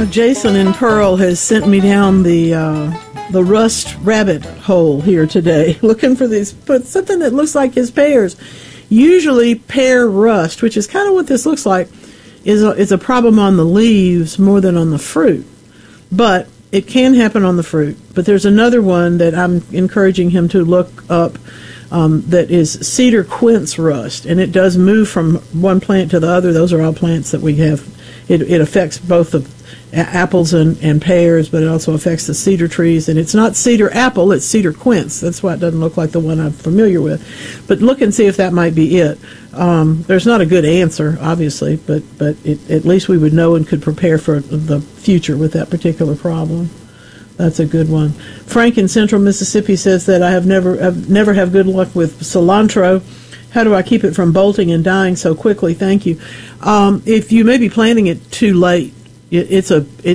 Jason in Pearl has sent me down the rust rabbit hole here today, looking for something that looks like his pears. Usually pear rust, which is kind of what this looks like, is a problem on the leaves more than on the fruit. But it can happen on the fruit. But there's another one that I'm encouraging him to look up that is cedar quince rust, and it does move from one plant to the other. Those are all plants that we have. It affects both the apples and pears, but it also affects the cedar trees. And it's not cedar apple, it's cedar quince. That's why it doesn't look like the one I'm familiar with. But look and see if that might be it. There's not a good answer, obviously, but at least we would know and could prepare for the future with that particular problem. That's a good one. Frank in Central Mississippi says that I have never have good luck with cilantro. How do I keep it from bolting and dying so quickly? Thank you. If you may be planting it too late, it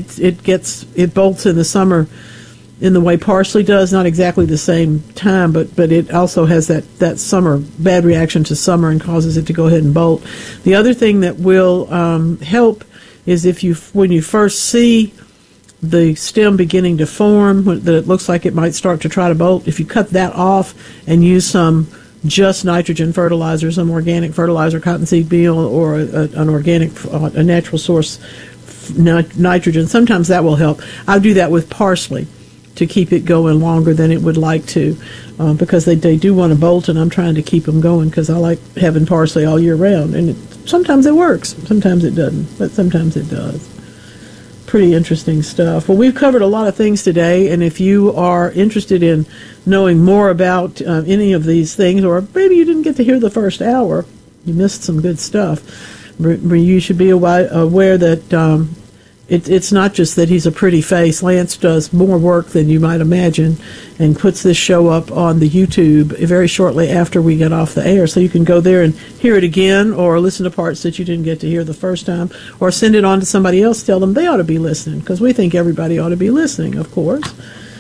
bolts in the summer in the way parsley does, not exactly the same time, but it also has that summer bad reaction to summer and causes it to go ahead and bolt. The other thing that will help is when you first see the stem beginning to form, that it looks like it might start to try to bolt, if you cut that off and use some just nitrogen fertilizer, some organic fertilizer, cottonseed meal, or an organic, a natural source nitrogen, sometimes that will help. I do that with parsley to keep it going longer than it would like to, because they do want to bolt, and I'm trying to keep them going because I like having parsley all year round. And sometimes it works, sometimes it doesn't, but sometimes it does. Pretty interesting stuff. Well, we've covered a lot of things today, and if you are interested in knowing more about any of these things, or maybe you didn't get to hear the first hour, you missed some good stuff, you should be aware that it's not just that he's a pretty face. Lance does more work than you might imagine and puts this show up on the YouTube very shortly after we get off the air. So you can go there and hear it again, or listen to parts that you didn't get to hear the first time, or send it on to somebody else. Tell them they ought to be listening, because we think everybody ought to be listening, of course.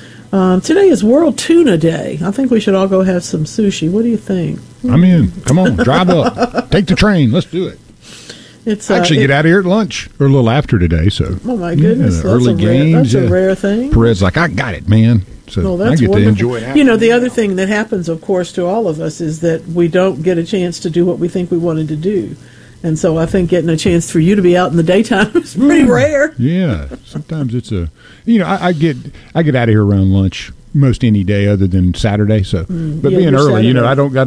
Today is World Tuna Day. I think we should all go have some sushi. What do you think? I'm in. Come on, drive up. Take the train. Let's do it. It's actually get out of here at lunch or a little after today. So oh my goodness, yeah, early games. That's a rare thing. Perez's like, I got it, man. So I get wonderful to enjoy it. You know, the other thing that happens, of course, to all of us is that we don't get a chance to do what we think we wanted to do. And so I think getting a chance for you to be out in the daytime is pretty rare. Yeah, sometimes it's I get out of here around lunch most any day other than Saturday. So, but being early, Saturday. I don't.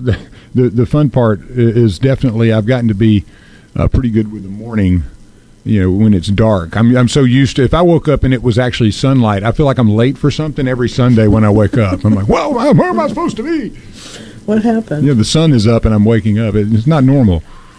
The fun part is definitely I've gotten to be pretty good with the morning. When it's dark, I'm so used to. If I woke up and it was actually sunlight, I feel like I'm late for something every Sunday when I wake up. I'm like, well, where am I supposed to be? What happened? The sun is up and I'm waking up. It's not normal.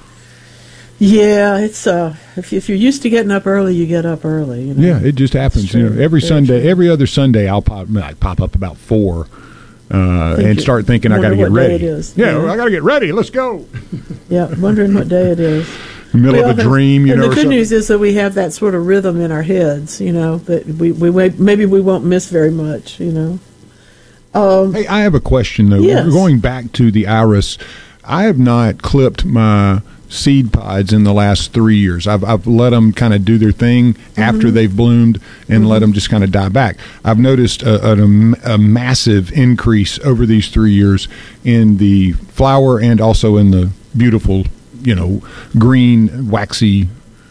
Yeah, it's if you're used to getting up early, you get up early. Yeah, it just happens. Every Sunday, every other Sunday, I'll pop up about 4 and start thinking I got to get ready. Yeah, I got to get ready. Let's go. Yeah, wondering what day it is. Middle of a dream, And the good news is that we have that sort of rhythm in our heads. That we won't miss very much. Hey, I have a question though. Yes. Going back to the iris, I have not clipped my seed pods in the last 3 years. I've let them kind of do their thing after they've bloomed and let them just kind of die back. I've noticed a massive increase over these 3 years in the flower and also in the beautiful, green, waxy,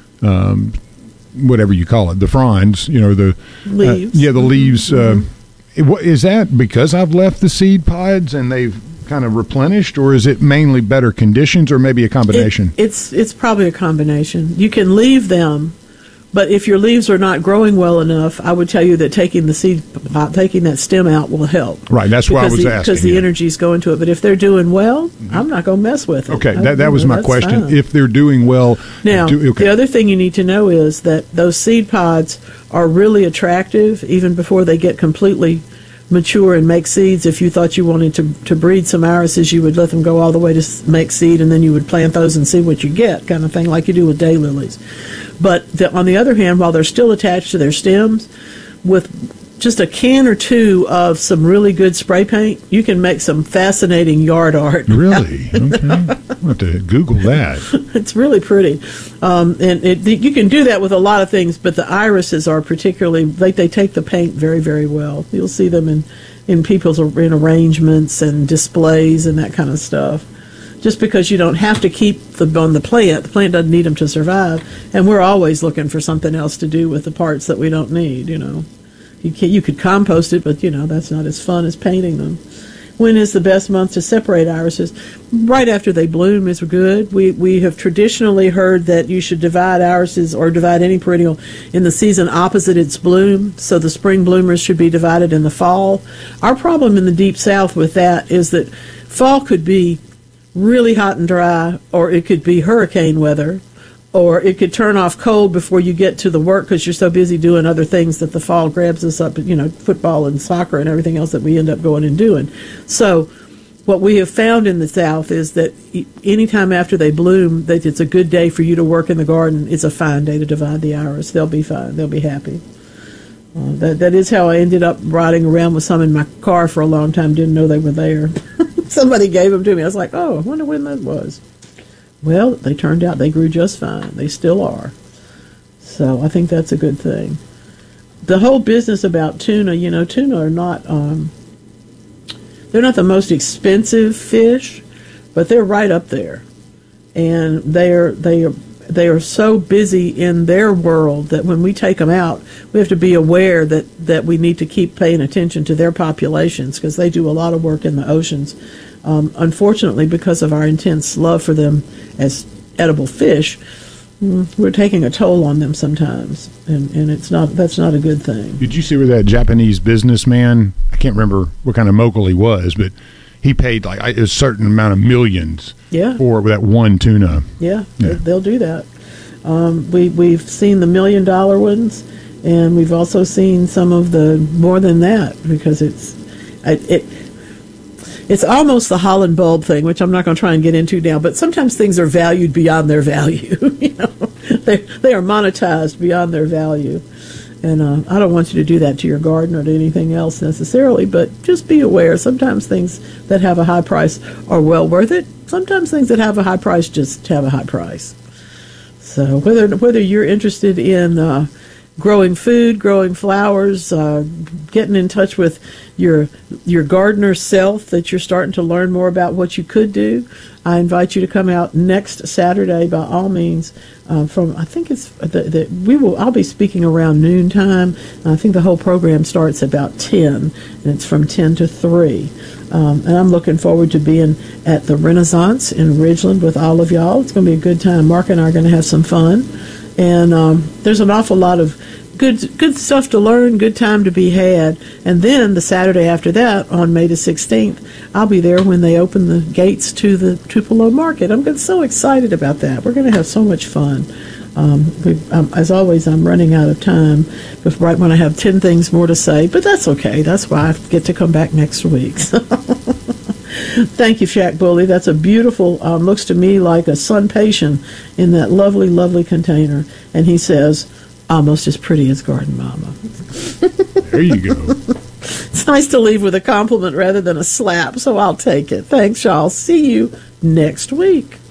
whatever you call it, the fronds, the leaves. The leaves. Is that because I've left the seed pods and they've kind of replenished, or is it mainly better conditions, or maybe a combination? It's probably a combination. You can leave them, but if your leaves are not growing well enough, I would tell you that taking that stem out will help. Right, that's why I was asking. Because the energy's going to it. But if they're doing well, I'm not going to mess with it. Okay, that was my question. Fine. If they're doing well. Now, the other thing you need to know is that those seed pods are really attractive even before they get completely mature and make seeds. If you thought you wanted to breed some irises, you would let them go all the way to make seed, and then you would plant those and see what you get, kind of thing, like you do with daylilies. But on the other hand, while they're still attached to their stems, with just a can or two of some really good spray paint, you can make some fascinating yard art. Really? Okay. I'll have to Google that. It's really pretty. You can do that with a lot of things, but the irises are particularly, they take the paint very, very well. You'll see them in people's arrangements and displays and that kind of stuff. Just because you don't have to keep them on the plant doesn't need them to survive, and we're always looking for something else to do with the parts that we don't need, You could compost it, but, that's not as fun as painting them. When is the best month to separate irises? Right after they bloom is good. We have traditionally heard that you should divide irises or divide any perennial in the season opposite its bloom, so the spring bloomers should be divided in the fall. Our problem in the Deep South with that is that fall could be really hot and dry, or it could be hurricane weather, or it could turn off cold before you get to the work because you're so busy doing other things that the fall grabs us up, football and soccer and everything else that we end up going and doing. So what we have found in the South is that anytime after they bloom, that it's a good day for you to work in the garden. It's a fine day to divide the iris. They'll be fine. They'll be happy. That is how I ended up riding around with some in my car for a long time. Didn't know they were there. Somebody gave them to me. I was like, oh, I wonder when that was. Well, they turned out they grew just fine. They still are. So I think that's a good thing. The whole business about tuna, tuna are not, they're not the most expensive fish, but they're right up there. And they are so busy in their world that when we take them out, we have to be aware that we need to keep paying attention to their populations because they do a lot of work in the oceans. Unfortunately, because of our intense love for them as edible fish, we're taking a toll on them sometimes, and that's not a good thing. Did you see where that Japanese businessman, I can't remember what kind of mogul he was, but he paid like a certain amount of millions for that one tuna. Yeah. They'll do that. We've seen the $1 million ones, and we've also seen some of the more than that, because it's almost the Holland bulb thing, which I'm not going to try and get into now, but sometimes things are valued beyond their value. They are monetized beyond their value. And I don't want you to do that to your garden or to anything else necessarily, but just be aware. Sometimes things that have a high price are well worth it. Sometimes things that have a high price just have a high price. So whether you're interested in growing food, growing flowers, getting in touch with your gardener self, that you're starting to learn more about what you could do, I invite you to come out next Saturday by all means. I'll be speaking around noontime. I think the whole program starts about 10, and it's from 10 to 3. And I'm looking forward to being at the Renaissance in Ridgeland with all of y'all. It's going to be a good time. Mark and I are going to have some fun. And there's an awful lot of good stuff to learn, good time to be had. And then the Saturday after that, on May the 16th, I'll be there when they open the gates to the Tupelo Market. I'm so excited about that. We're going to have so much fun. As always, I'm running out of time right when I have 10 things more to say, but that's okay. That's why I get to come back next week. Thank you, Shaq Bully. That's a beautiful, looks to me like a sun patient in that lovely, lovely container. And he says, almost as pretty as Garden Mama. There you go. It's nice to leave with a compliment rather than a slap, so I'll take it. Thanks, y'all. See you next week.